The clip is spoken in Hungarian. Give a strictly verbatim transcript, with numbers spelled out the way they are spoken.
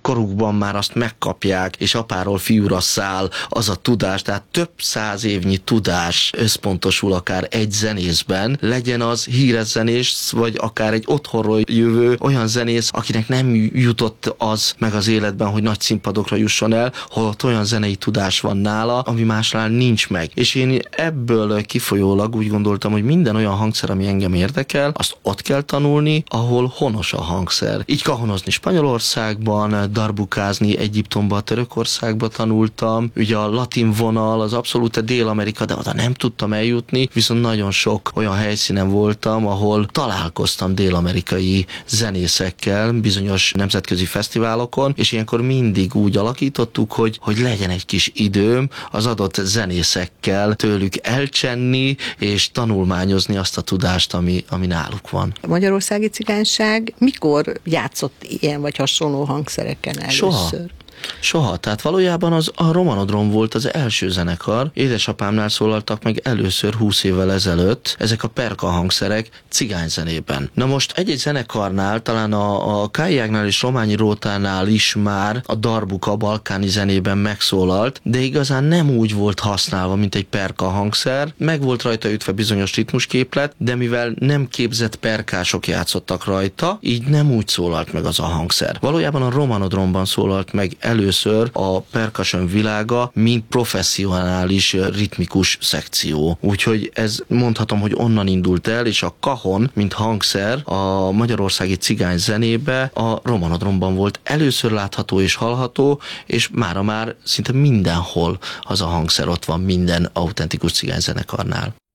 korukban már azt megkapják, és apáról fiúra száll az a tudás, tehát több száz évnyi tudás összpontosul akár egy zenészben, legyen az híres zenész, vagy akár egy otthonról jövő olyan zenész, akinek nem jutott az meg az életben, hogy nagy színpadokra jusson el, holott olyan zenei tudás van nála, ami másnál nincs meg. És én ebből kifolyólag úgy gondoltam, hogy minden olyan hangszer, ami engem érdekel, azt ott kell tanulni, ahol honos a hangszer. Így kahonozni Spanyolországban, darbukázni Egyiptomba, Törökországba tanultam, ugye a latin vonal, az abszolút Dél-Amerika, de oda nem tudtam eljutni, viszont nagyon sok olyan helyszínen voltam, ahol találkoztam dél-amerikai zenészekkel, bizonyos nemzetközi fesztiválokon, és ilyenkor mindig úgy alakítottuk, hogy, hogy legyen egy kis időm az adott zenészekkel tőlük elcsenni, és tanulmányozni azt a tudást, ami, ami náluk van. A magyarországi cigányság mikor játszott ilyen vagy hasonló hangszereken először? Soha. Soha, tehát valójában az a Romanodrom volt az első zenekar. Édesapámnál szólaltak meg először húsz évvel ezelőtt ezek a perka hangszerek cigányzenében. Na most egy-egy zenekarnál, talán a, a Kályágnál és Rományi Rótánál is már a darbuka balkáni zenében megszólalt, de igazán nem úgy volt használva, mint egy perka hangszer. Meg volt rajta ütve bizonyos ritmusképlet, de mivel nem képzett perkások játszottak rajta, így nem úgy szólalt meg az a hangszer. Valójában a Romanodromban szólalt meg először a percussion világa, mint professzionális ritmikus szekció. Úgyhogy ez mondhatom, hogy onnan indult el, és a kahon, mint hangszer a magyarországi cigány zenébe a Romanodromban volt először látható és hallható, és mára már szinte mindenhol az a hangszer ott van minden autentikus cigány zenekarnál.